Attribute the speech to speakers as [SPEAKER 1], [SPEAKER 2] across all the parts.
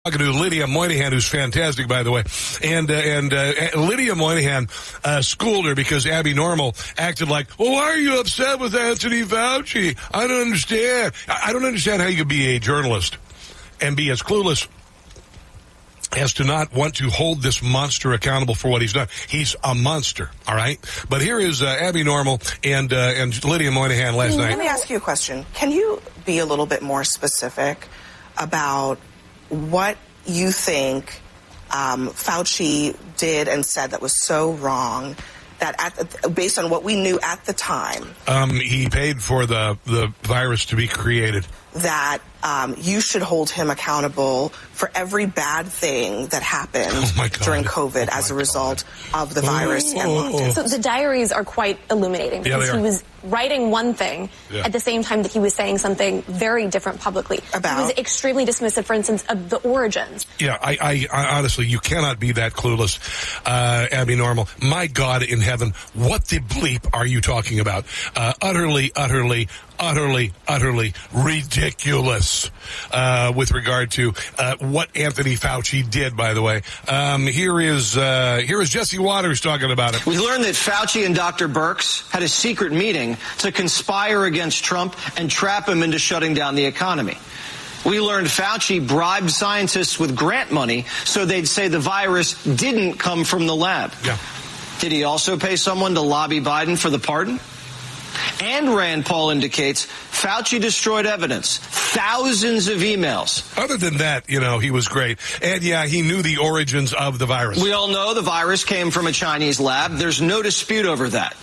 [SPEAKER 1] Talking to Lydia Moynihan, who's fantastic, by the way, and Lydia Moynihan schooled her because Abby Normal acted like, well, why are you upset with Anthony Fauci? I don't understand. I don't understand how you could be a journalist and be as clueless as to not want to hold this monster accountable for what he's done. He's a monster, all right? But here is Abby Normal and Lydia Moynihan last night.
[SPEAKER 2] Let me ask you a question. Can you be a little bit more specific about what you think Fauci did and said that was so wrong, that based on what we knew at the time?
[SPEAKER 1] He paid for the virus to be created. That
[SPEAKER 2] you should hold him accountable for every bad thing that happened during COVID as a result of the virus and lockdown.
[SPEAKER 3] So the diaries are quite illuminating because he was writing one thing at the same time that he was saying something very different publicly. He was extremely dismissive, for instance, of the origins. Yeah,
[SPEAKER 1] I honestly, you cannot be that clueless, Abby Normal. My God in heaven, what the bleep are you talking about? Utterly ridiculous with regard to what Anthony Fauci did, by the way. Here is Jesse Waters talking about it.
[SPEAKER 4] We learned that Fauci and Dr. Birx had a secret meeting to conspire against Trump and trap him into shutting down the economy. We learned Fauci bribed scientists with grant money so they'd say the virus didn't come from the lab.
[SPEAKER 1] Yeah.
[SPEAKER 4] Did he also pay someone to lobby Biden for the pardon? And Rand Paul indicates Fauci destroyed evidence, thousands of emails.
[SPEAKER 1] Other than that, he was great. And yeah, he knew the origins of the virus.
[SPEAKER 4] We all know the virus came from a Chinese lab. There's no dispute over that.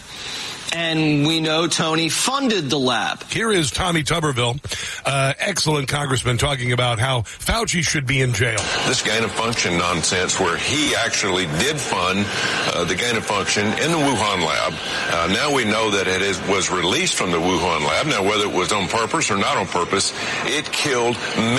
[SPEAKER 4] And we know Tony funded the lab.
[SPEAKER 1] Here is Tommy Tuberville, excellent congressman, talking about how Fauci should be in jail.
[SPEAKER 5] This gain-of-function nonsense where he actually did fund the gain-of-function in the Wuhan lab. Now we know that it was released from the Wuhan lab. Now, whether it was on purpose or not on purpose, it killed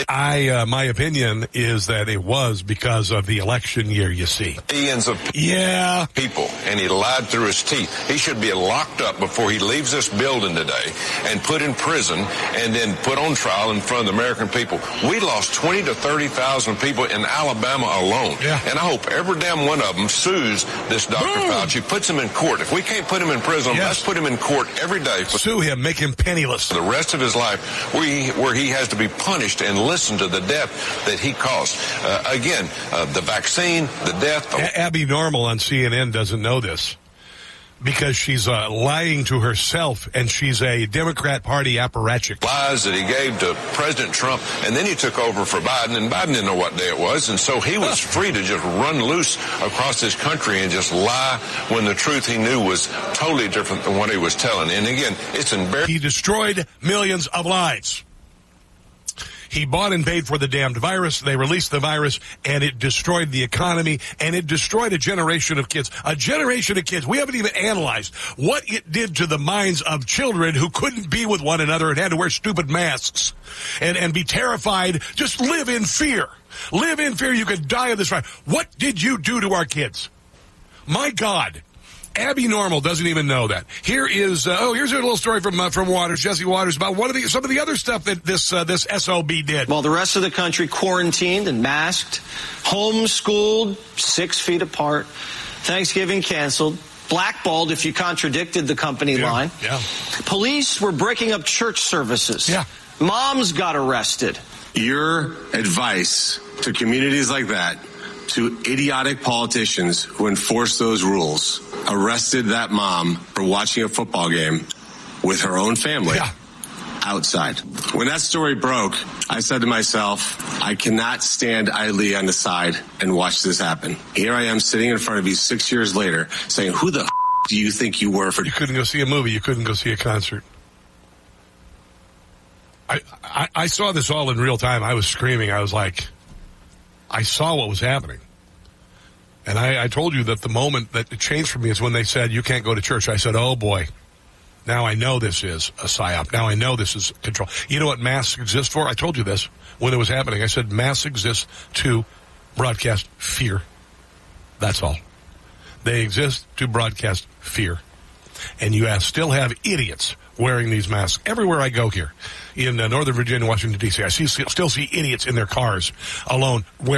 [SPEAKER 1] my opinion is that it was because of the election year, you see.
[SPEAKER 5] Millions of people, and he lied through his teeth. He should be locked up before he leaves this building today and put in prison and then put on trial in front of the American people. We lost 20 to 30,000 people in Alabama alone.
[SPEAKER 1] Yeah.
[SPEAKER 5] And I hope every damn one of them sues this Dr. Fauci, puts him in court. If we can't put him in prison, let's put him in court every day.
[SPEAKER 1] Sue him, make him penniless.
[SPEAKER 5] For the rest of his life, where he has to be punished and listen to the death that he caused. The vaccine, the death.
[SPEAKER 1] Abby Normal on CNN doesn't know this, because she's lying to herself, and she's a Democrat Party apparatchik.
[SPEAKER 5] Lies that he gave to President Trump, and then he took over for Biden, and Biden didn't know what day it was, and so he was free to just run loose across this country and just lie when the truth he knew was totally different than what he was telling. And again, it's embarrassing.
[SPEAKER 1] He destroyed millions of lives. He bought and paid for the damned virus. They released the virus, and it destroyed the economy, and it destroyed a generation of kids. A generation of kids. We haven't even analyzed what it did to the minds of children who couldn't be with one another and had to wear stupid masks and be terrified. Just live in fear. Live in fear. You could die of this virus. What did you do to our kids? My God. Abby Normal doesn't even know that. Here's a little story from Waters, Jesse Waters, about some of the other stuff that this SOB did.
[SPEAKER 4] While the rest of the country quarantined and masked, homeschooled 6 feet apart, Thanksgiving canceled, blackballed if you contradicted the company line.
[SPEAKER 1] Yeah.
[SPEAKER 4] Police were breaking up church services.
[SPEAKER 1] Yeah.
[SPEAKER 4] Moms got arrested.
[SPEAKER 6] Your advice to communities like that, to idiotic politicians who enforce those rules, arrested that mom for watching a football game with her own family outside. When that story broke, I said to myself, I cannot stand idly on the side and watch this happen. Here I am sitting in front of you 6 years later saying, who the do you think you were for...
[SPEAKER 1] You couldn't go see a movie. You couldn't go see a concert. I saw this all in real time. I was screaming. I was like, I saw what was happening. And I told you that the moment that it changed for me is when they said, you can't go to church. I said, oh, boy, now I know this is a psyop. Now I know this is control. You know what masks exist for? I told you this when it was happening. I said masks exist to broadcast fear. That's all. They exist to broadcast fear. And you still have idiots wearing these masks. Everywhere I go here in Northern Virginia, Washington, D.C., I still see idiots in their cars alone wearing